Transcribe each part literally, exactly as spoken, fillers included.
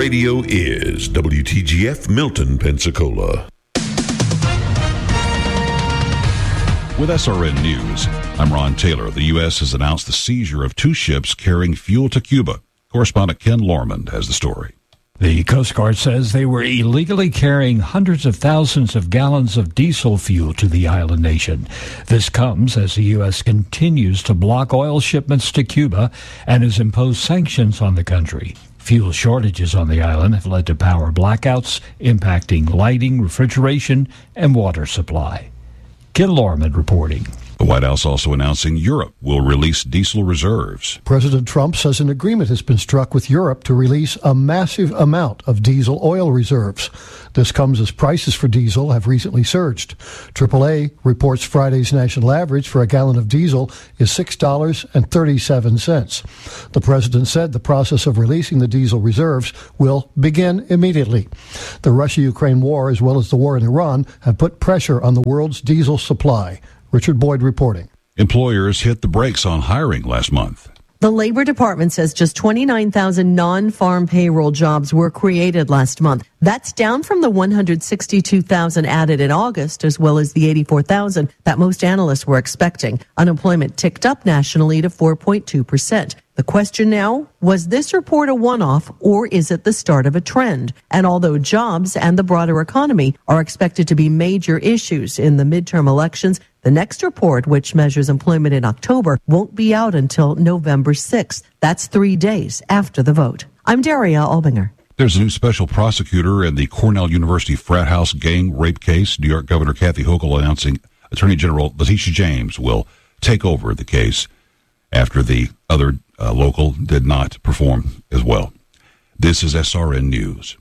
radio is W T G F Milton, Pensacola. With S R N News, I'm Ron Taylor. The U S has announced the seizure of two ships carrying fuel to Cuba. Correspondent Ken Lormond has the story. The Coast Guard says they were illegally carrying hundreds of thousands of gallons of diesel fuel to the island nation. This comes as the U S continues to block oil shipments to Cuba and has imposed sanctions on the country. Fuel shortages on the island have led to power blackouts, impacting lighting, refrigeration, and water supply. Ken Lormond reporting. The White House also announcing Europe will release diesel reserves. President Trump says an agreement has been struck with Europe to release a massive amount of diesel oil reserves. This comes as prices for diesel have recently surged. triple A reports Friday's national average for a gallon of diesel is six dollars and thirty-seven cents. The president said the process of releasing the diesel reserves will begin immediately. The Russia-Ukraine war, as well as the war in Iran, have put pressure on the world's diesel supply. Richard Boyd reporting. Employers hit the brakes on hiring last month. The Labor Department says just twenty-nine thousand non-farm payroll jobs were created last month. That's down from the one hundred sixty-two thousand added in August, as well as the eighty-four thousand that most analysts were expecting. Unemployment ticked up nationally to four point two percent. The question now, was this report a one-off or is it the start of a trend? And although jobs and the broader economy are expected to be major issues in the midterm elections, the next report, which measures employment in October, won't be out until November sixth. That's three days after the vote. I'm Daria Albinger. There's a new special prosecutor in the Cornell University frat house gang rape case. New York Governor Kathy Hochul announcing Attorney General Letitia James will take over the case after the other uh, local did not perform as well. This is S R N News.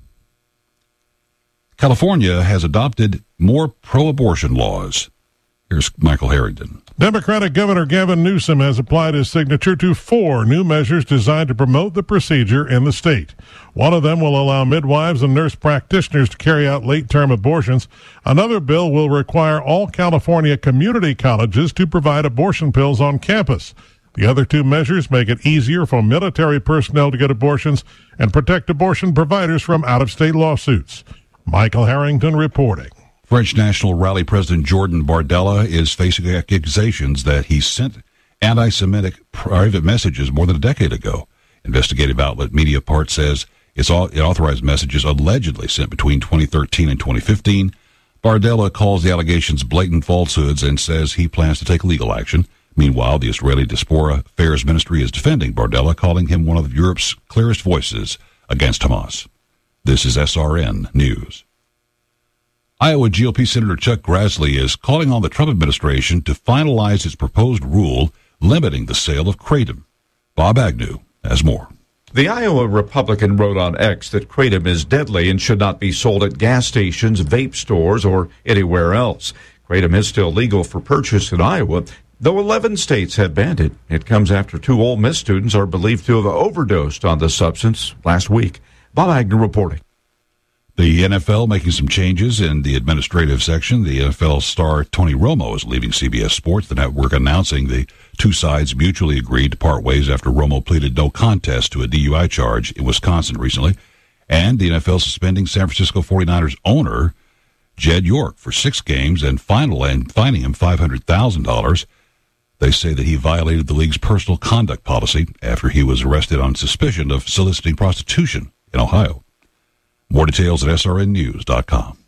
California has adopted more pro-abortion laws. Here's Michael Harrington. Democratic Governor Gavin Newsom has applied his signature to four new measures designed to promote the procedure in the state. One of them will allow midwives and nurse practitioners to carry out late-term abortions. Another bill will require all California community colleges to provide abortion pills on campus. The other two measures make it easier for military personnel to get abortions and protect abortion providers from out-of-state lawsuits. Michael Harrington reporting. French National Rally President Jordan Bardella is facing accusations that he sent anti-Semitic private messages more than a decade ago. Investigative outlet Mediapart says it's all, it authorized messages allegedly sent between twenty thirteen and twenty fifteen. Bardella calls the allegations blatant falsehoods and says he plans to take legal action. Meanwhile, the Israeli Diaspora Affairs Ministry is defending Bardella, calling him one of Europe's clearest voices against Hamas. This is S R N News. Iowa G O P Senator Chuck Grassley is calling on the Trump administration to finalize its proposed rule limiting the sale of kratom. Bob Agnew has more. The Iowa Republican wrote on X that kratom is deadly and should not be sold at gas stations, vape stores, or anywhere else. Kratom is still legal for purchase in Iowa, though eleven states have banned it. It comes after two Ole Miss students are believed to have overdosed on the substance last week. Bob Agnew reporting. The N F L making some changes in the administrative section. The N F L star Tony Romo is leaving C B S Sports, the network announcing the two sides mutually agreed to part ways after Romo pleaded no contest to a D U I charge in Wisconsin recently. And the N F L suspending San Francisco forty-niners owner Jed York for six games and final and fining him five hundred thousand dollars. They say that he violated the league's personal conduct policy after he was arrested on suspicion of soliciting prostitution in Ohio. More details at S R N news dot com.